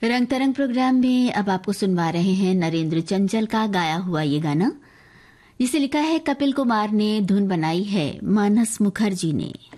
रंग तरंग प्रोग्राम में अब आपको सुनवा रहे हैं नरेंद्र चंचल का गाया हुआ ये गाना, जिसे लिखा है कपिल कुमार ने, धुन बनाई है मानस मुखर्जी ने।